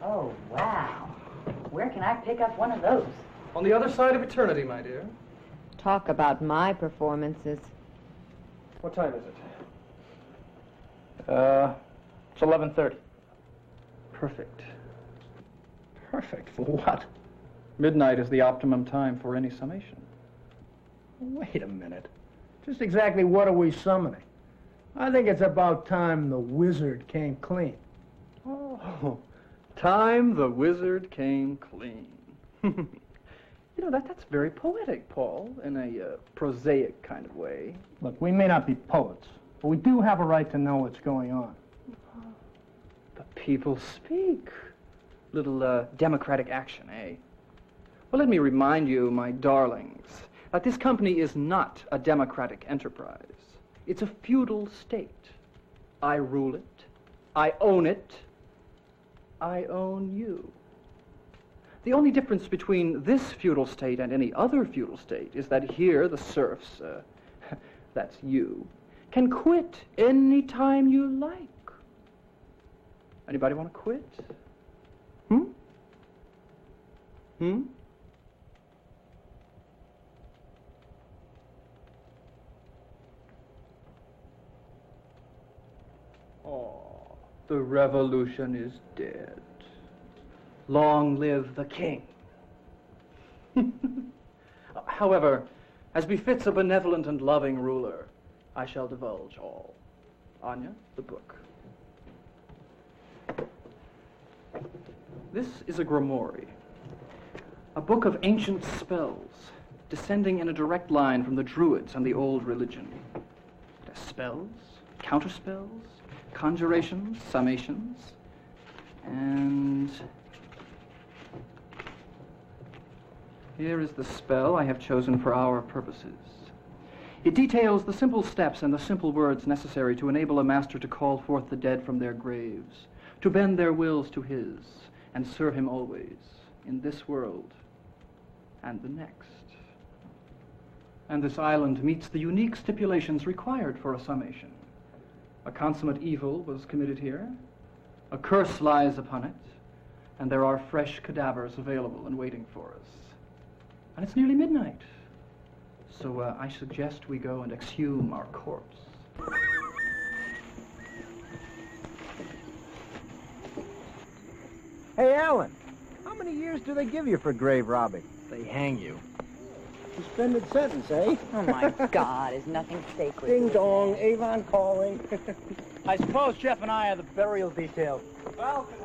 Oh, wow. Where can I pick up one of those? On the other side of eternity, my dear. Talk about my performances. What time is it? It's 11:30. Perfect. Perfect for what? Midnight is the optimum time for any summation. Wait a minute. Just exactly what are we summoning? I think it's about time the wizard came clean. Oh, time the wizard came clean. You know, that's very poetic, Paul, in a prosaic kind of way. Look, we may not be poets, but we do have a right to know what's going on. The people speak. Little democratic action, eh? Well, let me remind you, my darlings, that this company is not a democratic enterprise. It's a feudal state. I rule it. I own it. I own you. The only difference between this feudal state and any other feudal state is that here the serfs, that's you, can quit any time you like. Anybody want to quit? Oh, the revolution is dead. Long live the king. However, as befits a benevolent and loving ruler, I shall divulge all. Anya, the book. This is a grimoire, a book of ancient spells, descending in a direct line from the Druids and the old religion. It has spells, counterspells, conjurations, summations, and here is the spell I have chosen for our purposes. It details the simple steps and the simple words necessary to enable a master to call forth the dead from their graves, to bend their wills to his, and serve him always, in this world and the next. And this island meets the unique stipulations required for a summation. A consummate evil was committed here, a curse lies upon it, and there are fresh cadavers available and waiting for us. And it's nearly midnight, so I suggest we go and exhume our corpse. Hey, Alan, how many years do they give you for grave robbing? They hang you. Suspended sentence, eh? Oh, my God, is nothing sacred? Ding dong, Avon calling. I suppose Jeff and I are the burial detail. Well,